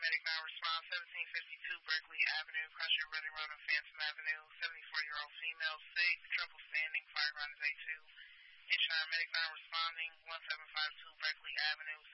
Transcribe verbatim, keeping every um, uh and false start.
Medic nine response, seventeen fifty-two Berkeley Avenue, Crusher, Reading Road, and Phantom Avenue. seventy-four-year-old female, sick, trouble standing, fire ground is A two. Insurance Medic nine responding, one seven five two Berkeley Avenue.